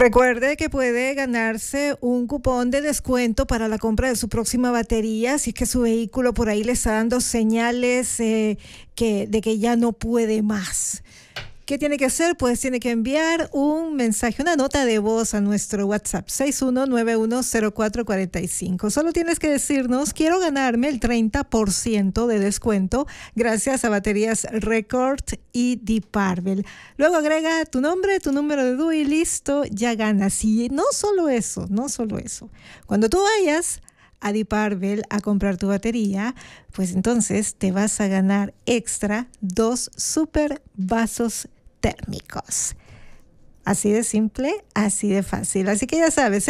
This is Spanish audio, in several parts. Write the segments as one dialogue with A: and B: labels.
A: Recuerde que puede ganarse un cupón de descuento para la compra de su próxima batería si es que su vehículo por ahí le está dando señales de que ya no puede más. ¿Qué tiene que hacer? Pues tiene que enviar un mensaje, una nota de voz a nuestro WhatsApp 61910445. Solo tienes que decirnos: quiero ganarme el 30% de descuento gracias a Baterías Record y Deep Purple. Luego agrega tu nombre, tu número de DUI y listo, ya ganas. Y no solo eso. Cuando tú vayas a Deep Purple a comprar tu batería, pues entonces te vas a ganar extra 2 super vasos térmicos. Así de simple, así de fácil. Así que ya sabes,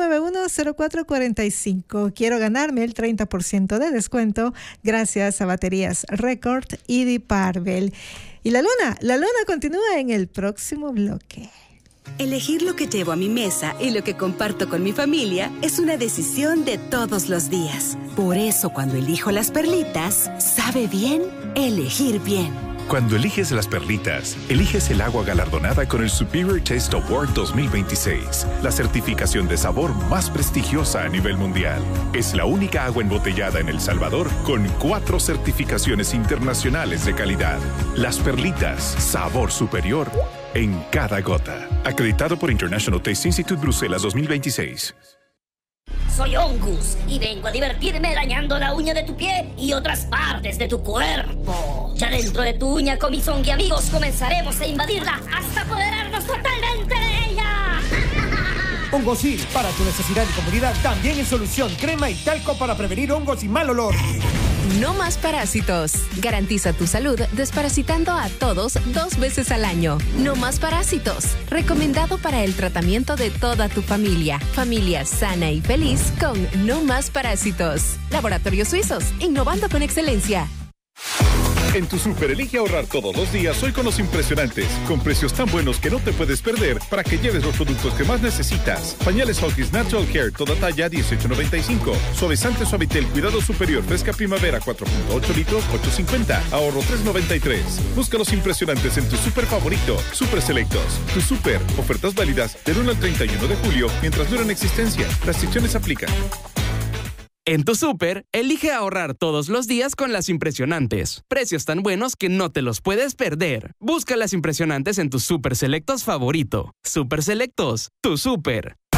A: 61910445. Quiero ganarme el 30% de descuento gracias a Baterías Record y Deep Purple. Y la luna continúa en el próximo bloque.
B: Elegir lo que llevo a mi mesa y lo que comparto con mi familia es una decisión de todos los días. Por eso, cuando elijo las perlitas, sabe bien elegir bien.
C: Cuando eliges las perlitas, eliges el agua galardonada con el Superior Taste Award 2026, la certificación de sabor más prestigiosa a nivel mundial. Es la única agua embotellada en El Salvador con 4 certificaciones internacionales de calidad. Las perlitas, sabor superior en cada gota. Acreditado por International Taste Institute Bruselas 2026.
D: Soy Ongus y vengo a divertirme dañando la uña de tu pie y otras partes de tu cuerpo. Ya dentro de tu uña, con mis Ongi amigos, comenzaremos a invadirla hasta apoderarnos totalmente de ella.
E: Hongosil, para tu necesidad de comodidad, también es solución. Crema y talco para prevenir hongos y mal olor.
F: No más parásitos. Garantiza tu salud desparasitando a todos 2 veces al año. No más parásitos. Recomendado para el tratamiento de toda tu familia. Familia sana y feliz con No más parásitos. Laboratorios Suizos, innovando con excelencia.
C: En tu súper elige ahorrar todos los días hoy con los impresionantes, con precios tan buenos que no te puedes perder para que lleves los productos que más necesitas. Pañales Huggies Natural Care, toda talla, $18.95. Suavizante Suavitel Cuidado Superior Fresca Primavera 4.8 litros, $8.50. Ahorro $3.93. Busca los impresionantes en tu súper favorito. Súper Selectos. Tu súper. Ofertas válidas del 1 al 31 de julio mientras duran existencia. Restricciones aplican.
G: En tu súper, elige ahorrar todos los días con las impresionantes. Precios tan buenos que no te los puedes perder. Busca las impresionantes en tu Súper Selectos favorito. Súper Selectos, tu súper.